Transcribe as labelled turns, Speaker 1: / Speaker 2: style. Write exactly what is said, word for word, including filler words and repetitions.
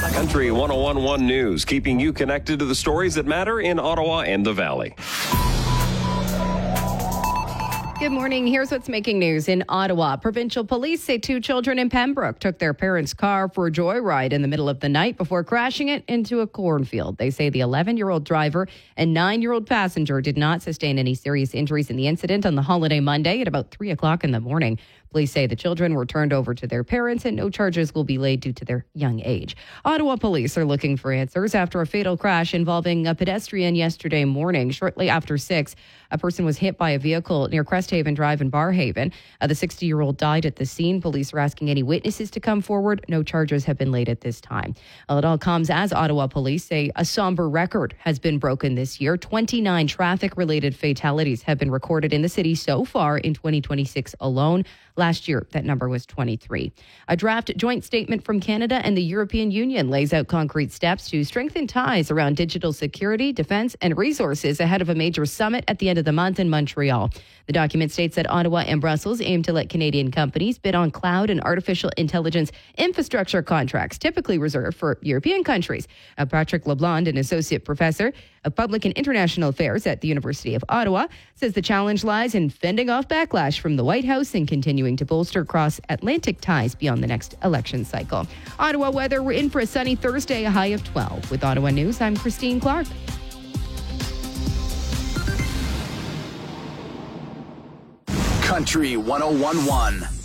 Speaker 1: Country one oh one point one News, keeping you connected to the stories that matter in Ottawa and the Valley.
Speaker 2: Good morning. Here's what's making news in Ottawa. Provincial police say two children in Pembroke took their parents' car for a joyride in the middle of the night before crashing it into a cornfield. They say the eleven-year-old driver and nine-year-old passenger did not sustain any serious injuries in the incident on the holiday Monday at about three o'clock in the morning. Police say the children were turned over to their parents and no charges will be laid due to their young age. Ottawa police are looking for answers after a fatal crash involving a pedestrian yesterday morning. Shortly after six, a person was hit by a vehicle near Cresthaven Drive in Barhaven. Uh, the sixty-year-old died at the scene. Police are asking any witnesses to come forward. No charges have been laid at this time. Well, it all comes as Ottawa police say a somber record has been broken this year. twenty-nine traffic-related fatalities have been recorded in the city so far in twenty twenty-six alone. Last year, that number was twenty-three. A draft joint statement from Canada and the European Union lays out concrete steps to strengthen ties around digital security, defense, and resources ahead of a major summit at the end of the month in Montreal. The document states that Ottawa and Brussels aim to let Canadian companies bid on cloud and artificial intelligence infrastructure contracts, typically reserved for European countries. Uh, Patrick LeBlanc, an associate professor of public and international affairs at the University of Ottawa, says the challenge lies in fending off backlash from the White House and continuing to bolster cross-Atlantic ties beyond the next election cycle. Ottawa weather, we're in for a sunny Thursday, a high of twelve. With Ottawa News, I'm Christine Clark.
Speaker 3: Country one oh one point one.